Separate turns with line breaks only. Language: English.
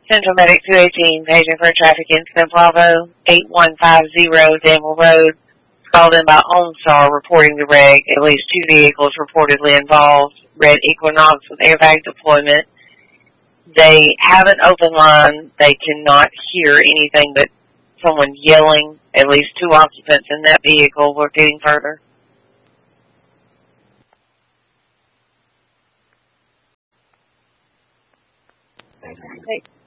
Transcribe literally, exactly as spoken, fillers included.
Central Medic two eighteen, paging for a traffic incident. Bravo eight one five zero, Danville Road. Called in by OnStar reporting the wreck. At least two vehicles reportedly involved. Red Equinox with airbag deployment. They have an open line. They cannot hear anything but someone yelling. At least two occupants in that vehicle. We're getting further. Hey.